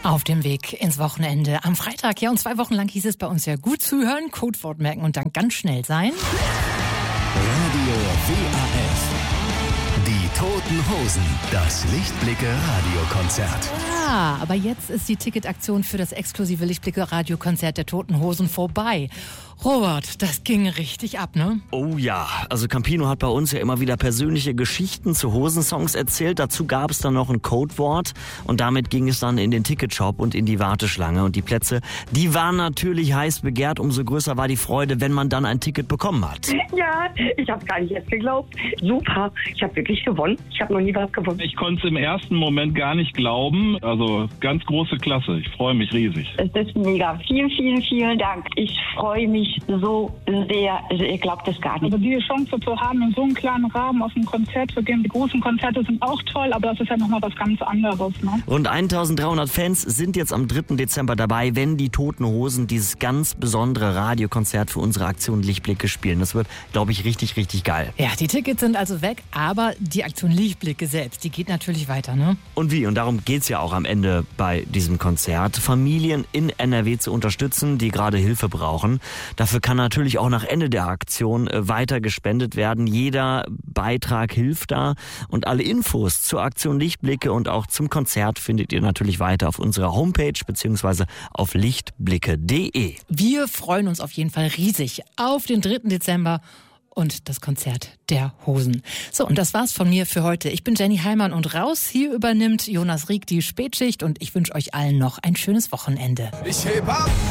Auf dem Weg ins Wochenende am Freitag. Ja, und 2 Wochen lang hieß es bei uns ja gut zuhören, Codewort merken und dann ganz schnell sein. Radio WAF. Die Toten Hosen. Das Lichtblicke-Radiokonzert. Ja, aber jetzt ist die Ticketaktion für das exklusive Lichtblicke-Radiokonzert der Toten Hosen vorbei. Robert, das ging richtig ab, ne? Oh ja, also Campino hat bei uns ja immer wieder persönliche Geschichten zu Hosensongs erzählt. Dazu gab es dann noch ein Codewort und damit ging es dann in den Ticketshop und in die Warteschlange. Und die Plätze, die waren natürlich heiß begehrt. Umso größer war die Freude, wenn man dann ein Ticket bekommen hat. Ja, ich habe gar nicht erst geglaubt. Super, ich habe wirklich gewonnen. Ich habe noch nie was gewonnen. Ich konnte es im ersten Moment gar nicht glauben. Also ganz große Klasse. Ich freue mich riesig. Es ist mega. Vielen Dank. Ich freue mich so sehr. Ihr glaubt es gar nicht. Also die Chance zu haben, in so einem kleinen Rahmen auf ein Konzert zu gehen. Die großen Konzerte sind auch toll, aber das ist ja nochmal was ganz anderes. Ne? Rund 1300 Fans sind jetzt am 3. Dezember dabei, wenn die Toten Hosen dieses ganz besondere Radiokonzert für unsere Aktion Lichtblicke spielen. Das wird, glaube ich, richtig, richtig geil. Ja, die Tickets sind also weg, aber die Aktion Lichtblicke selbst, die geht natürlich weiter, ne? Und wie? Und darum geht's ja auch am Ende bei diesem Konzert, Familien in NRW zu unterstützen, die gerade Hilfe brauchen. Dafür kann natürlich auch nach Ende der Aktion weiter gespendet werden. Jeder Beitrag hilft da. Und alle Infos zur Aktion Lichtblicke und auch zum Konzert findet ihr natürlich weiter auf unserer Homepage bzw. auf lichtblicke.de. Wir freuen uns auf jeden Fall riesig auf den 3. Dezember und das Konzert der Hosen. So, und das war's von mir für heute. Ich bin Jenny Heimann und raus. Hier übernimmt Jonas Rieck die Spätschicht und ich wünsche euch allen noch ein schönes Wochenende. Ich heb ab!